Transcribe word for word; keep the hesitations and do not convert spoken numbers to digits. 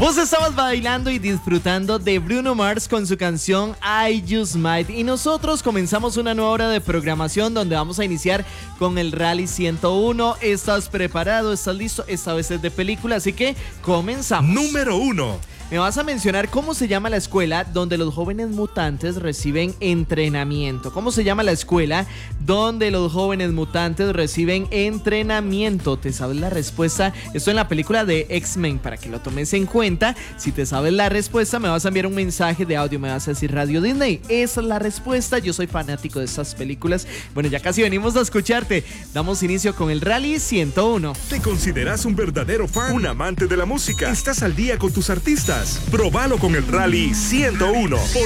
Vos estabas bailando y disfrutando de Bruno Mars con su canción I Just Might. Y nosotros comenzamos una nueva hora de programación donde vamos a iniciar con el Rally ciento uno. ¿Estás preparado? ¿Estás listo? Esta vez es de película, así que comenzamos. Número uno. Me vas a mencionar cómo se llama la escuela donde los jóvenes mutantes reciben entrenamiento. ¿Cómo se llama la escuela donde los jóvenes mutantes reciben entrenamiento? ¿Te sabes la respuesta? Esto en la película de X-Men, para que lo tomes en cuenta. Si te sabes la respuesta, me vas a enviar un mensaje de audio. Me vas a decir Radio Disney. Esa es la respuesta. Yo soy fanático de estas películas. Bueno, ya casi venimos a escucharte. Damos inicio con el Rally ciento uno. ¿Te consideras un verdadero fan? ¿Un amante de la música? ¿Estás al día con tus artistas? Probalo con el Rally ciento uno.